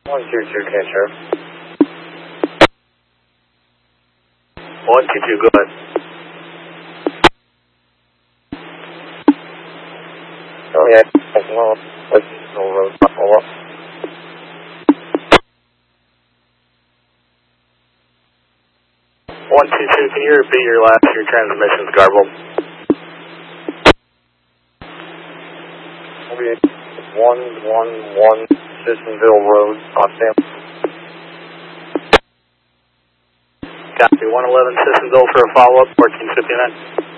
122, catcher. 122, go ahead. Oh yeah, well, let's go road, follow up. 122, can you repeat your transmission's garbled? Okay, 111 Sissonville Road, Potsdam. Copy, 111 Sissonville for a follow-up, 1459.